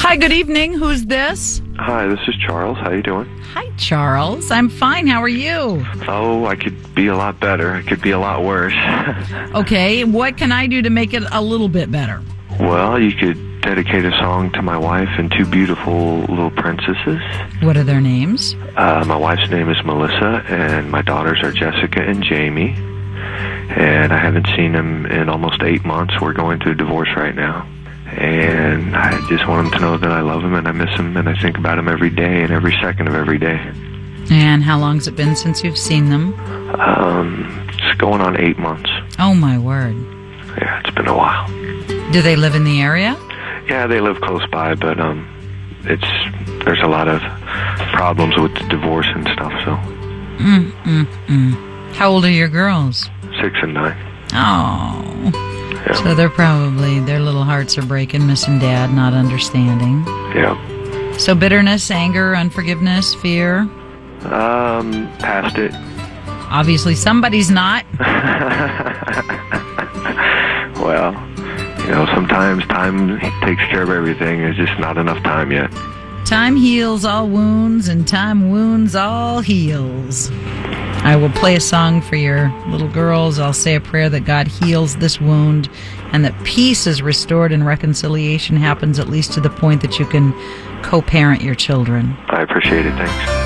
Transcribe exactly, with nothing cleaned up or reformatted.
Hi, good evening. Who's this? Hi, this is Charles. How you doing? Hi, Charles. I'm fine. How are you? Oh, I could be a lot better. I could be a lot worse. Okay, what can I do to make it a little bit better? Well, you could dedicate a song to my wife and two beautiful little princesses. What are their names? Uh, my wife's name is Melissa, and my daughters are Jessica and Jamie. And I haven't seen them in almost eight months. We're going through a divorce right now. And I just want them to know that I love them and I miss them and I think about them every day and every second of every day. And how long's it been since you've seen them? Um, it's going on eight months. Oh, my word. Yeah, it's been a while. Do they live in the area? Yeah, they live close by, but um, it's there's a lot of problems with the divorce and stuff, so. Mm, mm, mm. How old are your girls? Six and nine. Oh. Yeah. So they're probably, their little hearts are breaking, missing Dad, not understanding. Yeah. So bitterness, anger, unforgiveness, fear? Um, past it. Obviously somebody's not. Well, you know, sometimes time takes care of everything. There's just not enough time yet. Time heals all wounds, and time wounds all heals. I will play a song for your little girls. I'll say a prayer that God heals this wound and that peace is restored and reconciliation happens, at least to the point that you can co-parent your children. I appreciate it. Thanks.